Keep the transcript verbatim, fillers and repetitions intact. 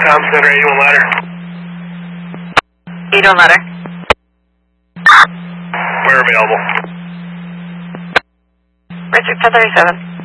Com Center, eight one ladder. eight one ladder. We're available. Richard ten thirty-seven.